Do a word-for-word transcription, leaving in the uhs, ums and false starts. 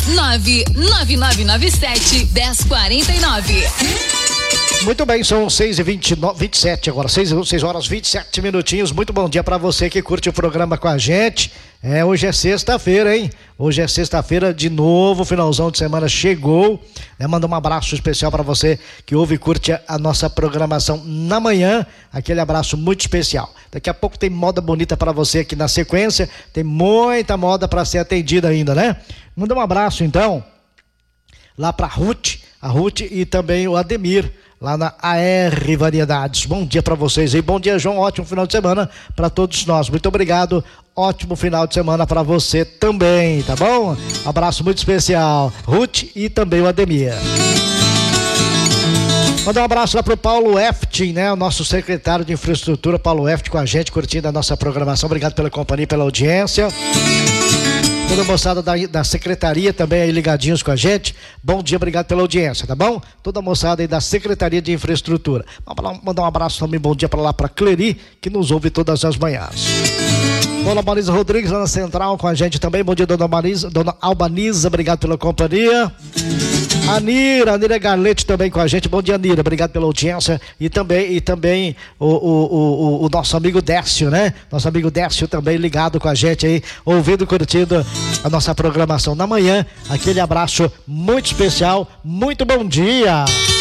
nove nove nove nove sete um zero quatro nove. Muito bem, são seis e vinte, vinte e sete agora, seis horas e vinte e sete minutinhos. Muito bom dia para você que curte o programa com a gente. É, hoje é sexta-feira, hein? Hoje é sexta-feira de novo, finalzão de semana chegou. Né? Manda um abraço especial para você que ouve e curte a, a nossa programação na manhã. Aquele abraço muito especial. Daqui a pouco tem moda bonita para você aqui na sequência. Tem muita moda para ser atendida ainda, né? Manda um abraço então lá para Ruth, a Ruth e também o Ademir, lá na A R Variedades. Bom dia para vocês aí. Bom dia, João. Ótimo final de semana para todos nós. Muito obrigado. Ótimo final de semana para você também, tá bom? Abraço muito especial, Ruth e também o Ademir. Mandar um abraço lá pro Paulo Eftin, né? O nosso secretário de infraestrutura, Paulo Eftin, com a gente, curtindo a nossa programação. Obrigado pela companhia, pela audiência. Toda a moçada da, da secretaria também aí ligadinhos com a gente. Bom dia, obrigado pela audiência, tá bom? Toda a moçada aí da Secretaria de Infraestrutura. Vamos mandar um abraço também, bom dia para lá, para Cleri, que nos ouve todas as manhãs. Dona Marisa Rodrigues lá na Central com a gente também. Bom dia, Dona Marisa, Dona Albaniza, obrigado pela companhia. A Nira, a Nira Garlete também com a gente. Bom dia, Nira, obrigado pela audiência. E também, e também o, o, o, o nosso amigo Décio, né? Nosso amigo Décio também ligado com a gente aí, ouvindo, curtindo a nossa programação na manhã. Aquele abraço muito especial, muito bom dia.